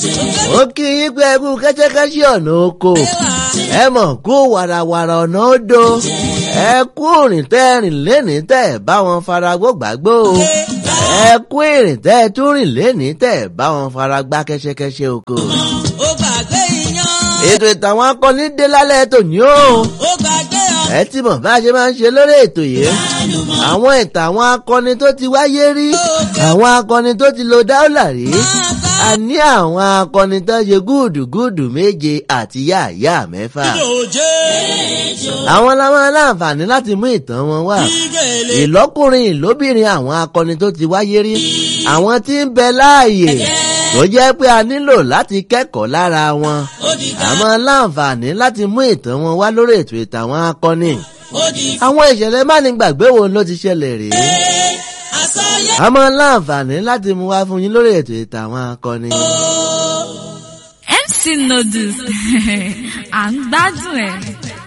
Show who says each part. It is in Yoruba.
Speaker 1: ó kí yín pé ẹkú kẹ́sẹ́kẹ́sẹ́ ọ̀nà oko ẹ mọ̀ kú wàràwàrà ọ̀nà odò ẹ kú rìn tẹ́ rìn lénìí tẹ́ bá wọn fara gbógbàgbó ẹ kú ìrìn tẹ́ tún rìn lénìí tẹ́ bá wọn fara gbá kẹ́sẹ́kẹ́sẹ́ oko. ètò ìtàwọn akọni dé lálẹ́ tòní o ẹ ti mọ̀ bá a ṣe máa ń ṣe lórí ètò yìí àwọn ìtàn àwọn akọni tó ti wáyé rí àwọn akọni tó ti lo dáúlà rí a ní àwọn akọni tó ṣe gúdùgúdù méje àti yáàyá mẹ́fà àwọn làwọn aláǹfààní láti mú ìtàn wọn wá ìlọ́kùnrin ìlóbìnrin àwọn akọni tó ti wáyé rí àwọn tí ń bẹ láàyè tó jẹ́ pé a nílò láti kẹ́kọ̀ọ́ lára wọn àmọ́ láǹfààní láti mú ìtàn wọn wá lórí ètò ìtàn àwọn akọni àwọn ìṣẹ̀lẹ̀ mánigbàgbé wo ló ti ṣẹlẹ̀ rèé àmọ́ láǹfààní láti mú wá fún yín lórí ètò ìtàn àwọn akọni.
Speaker 2: MC Noodles à ń gbádùn ẹ̀.